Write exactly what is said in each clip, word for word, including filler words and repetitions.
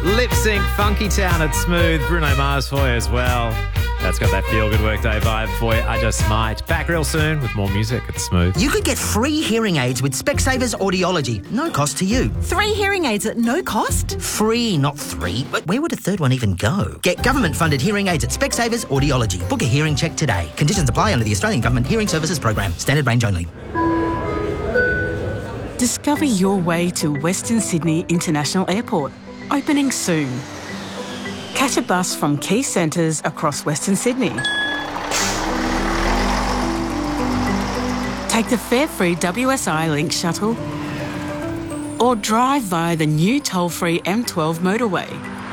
Lip Sync, Funky Town at Smooth. Bruno Mars for you as well. That's got that feel-good workday vibe for you. I Just Might. Back real soon with more music at Smooth. You could get free hearing aids with Specsavers Audiology. No cost to you. Three hearing aids at no cost? Free, not three. But where would a third one even go? Get government-funded hearing aids at Specsavers Audiology. Book a hearing check today. Conditions apply under the Australian Government Hearing Services Program. Standard range only. Discover your way to Western Sydney International Airport. Opening soon. Catch a bus from key centres across Western Sydney. Take the fare-free W S I Link shuttle or drive via the new toll-free M twelve motorway.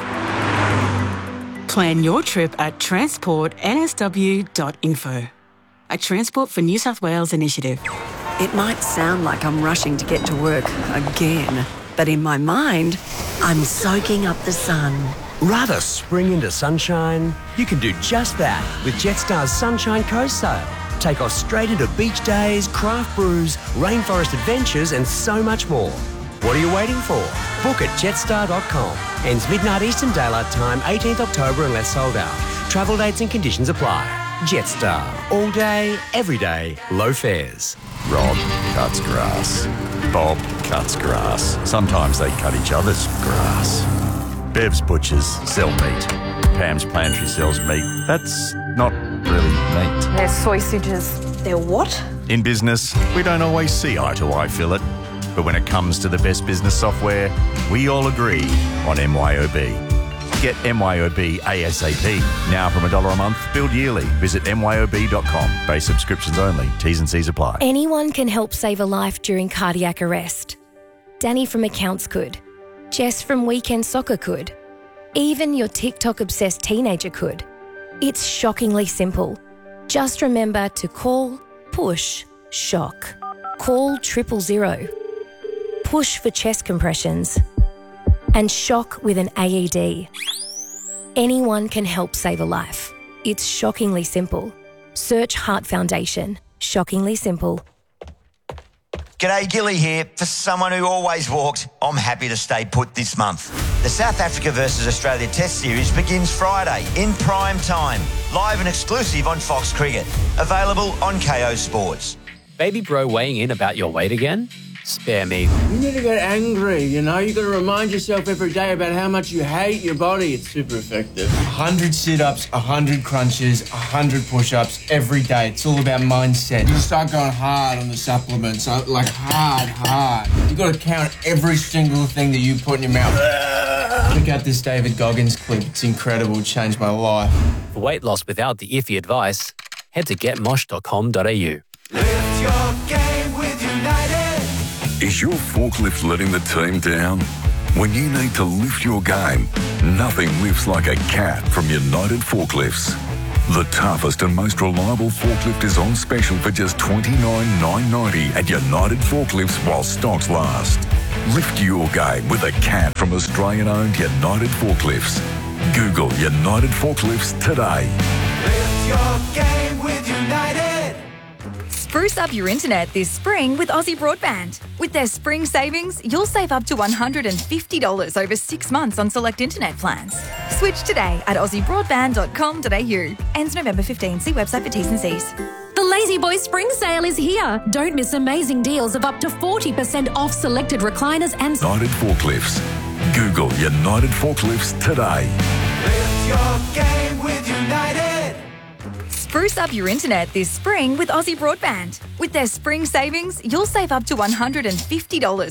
Plan your trip at transport n s w dot info, a Transport for New South Wales initiative. It might sound like I'm rushing to get to work again, but in my mind, I'm soaking up the sun. Rather spring into sunshine? You can do just that with Jetstar's Sunshine Coast Sail. Take off straight into beach days, craft brews, rainforest adventures and so much more. What are you waiting for? Book at jetstar dot com. Ends midnight Eastern Daylight Time, eighteenth October unless sold out. Travel dates and conditions apply. Jetstar. All day, every day, low fares. Rob cuts grass. Bob cuts grass. Sometimes they cut each other's grass. Bev's Butchers sell meat. Pam's Pantry sells meat. That's not really meat. They're sausages. They're what? In business, we don't always see eye to eye, Philip. But when it comes to the best business software, we all agree on M Y O B. Get M Y O B ASAP. Now from a dollar a month, billed yearly. Visit M Y O B dot com. Base subscriptions only. T's and C's apply. Anyone can help save a life during cardiac arrest. Danny from Accounts could. Jess from Weekend Soccer could. Even your TikTok-obsessed teenager could. It's shockingly simple. Just remember to call, push, shock. Call triple zero. Push for chest compressions. And shock with an A E D. Anyone can help save a life. It's shockingly simple. Search Heart Foundation. Shockingly simple. G'day, Gilly here. For someone who always walked, I'm happy to stay put this month. The South Africa versus Australia Test Series begins Friday in prime time. Live and exclusive on Fox Cricket. Available on K O Sports. Baby bro weighing in about your weight again? Spare me. You need to get angry, you know? You got to remind yourself every day about how much you hate your body. It's super effective. one hundred sit-ups, one hundred crunches, one hundred push-ups every day. It's all about mindset. You start going hard on the supplements, like hard, hard. You got to count every single thing that you put in your mouth. Check out this David Goggins clip. It's incredible. It changed my life. For weight loss without the iffy advice, head to get mosh dot com dot a u. Lift your game with United. Is your forklift letting the team down? When you need to lift your game, nothing lifts like a cat from United Forklifts. The toughest and most reliable forklift is on special for just twenty-nine thousand nine hundred ninety at United Forklifts while stocks last. Lift your game with a cat from Australian-owned United Forklifts. Google United Forklifts today. Lift your game with United. Spruce up your internet this spring with Aussie Broadband. With their spring savings, you'll save up to one hundred fifty dollars over six months on select internet plans. Switch today at aussie broadband dot com dot a u. Ends November fifteenth. See website for T's and C's. The Lazy Boy Spring Sale is here. Don't miss amazing deals of up to forty percent off selected recliners and... United Forklifts. Google United Forklifts today. Lift your game with United. Spruce up your internet this spring with Aussie Broadband. With their spring savings, you'll save up to one hundred fifty dollars